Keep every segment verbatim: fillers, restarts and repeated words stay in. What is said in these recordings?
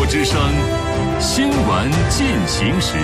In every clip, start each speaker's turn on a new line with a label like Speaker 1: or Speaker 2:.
Speaker 1: 之声，新闻进行时。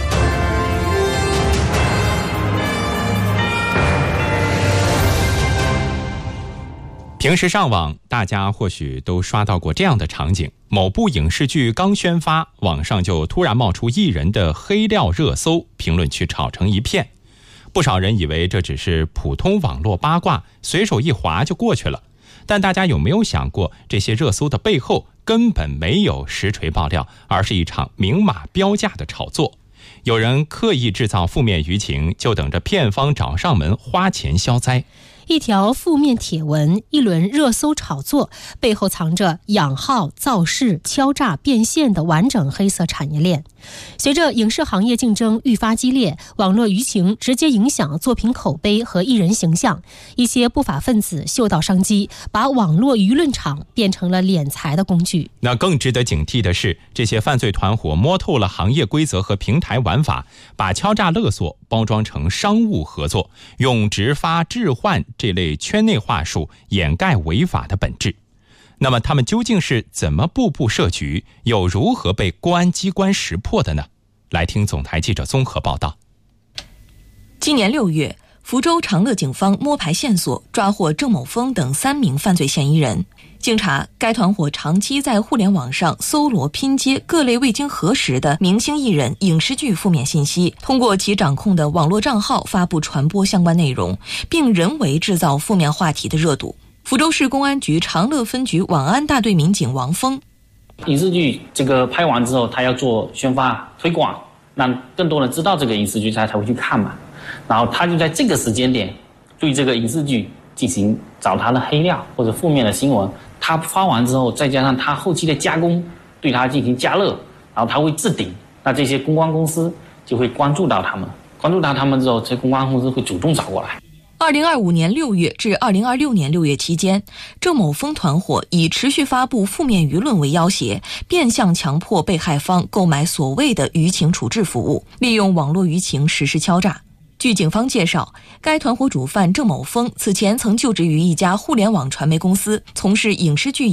Speaker 1: 平时上网，大家或许都刷到过这样的场景：某部影视剧刚宣发，网上就突然冒出艺人的黑料热搜，评论区吵成一片。不少人以为这只是普通网络八卦，随手一划就过去了。但大家有没有想过，这些热搜的背后根本没有实锤爆料，而是一场明码标价的炒作？有人刻意制造负面舆情，就等着片方找上门花钱消灾。
Speaker 2: 一条负面帖文，一轮热搜炒作，背后藏着养号、造势、敲诈、变现的完整黑色产业链。随着影视行业竞争愈发激烈，网络舆情直接影响作品口碑和艺人形象。一些不法分子嗅到商机，把网络舆论场变成了敛财的工具。
Speaker 1: 那更值得警惕的是，这些犯罪团伙摸透了行业规则和平台玩法，把敲诈勒索包装成商务合作，用直发置换这类圈内话术掩盖违法的本质。那么他们究竟是怎么步步设局，又如何被公安机关识破的呢？来听总台记者综合报道。
Speaker 3: 今年六月，福州长乐警方摸排线索，抓获郑某峰等三名犯罪嫌疑人。经查，该团伙长期在互联网上搜罗拼接各类未经核实的明星艺人、影视剧负面信息，通过其掌控的网络账号发布传播相关内容，并人为制造负面话题的热度。福州市公安局长乐分局网安大队民警王峰：
Speaker 4: 影视剧这个拍完之后，他要做宣发推广，让更多人知道这个影视剧，他才会去看嘛。然后他就在这个时间点对这个影视剧进行找他的黑料或者负面的新闻，他发完之后，再加上他后期的加工，对他进行加热，然后他会置顶，那这些公关公司就会关注到他们，关注到他们之后，这公关公司会主动找过来。
Speaker 3: 二零二五年六月至二零二六年六月期间，郑某峰团伙以持续发布负面舆论为要挟，变相强迫被害方购买所谓的舆情处置服务，利用网络舆情实施敲诈。据警方介绍，该团伙主犯郑某峰此前曾就职于一家互联网传媒公司，从事影视剧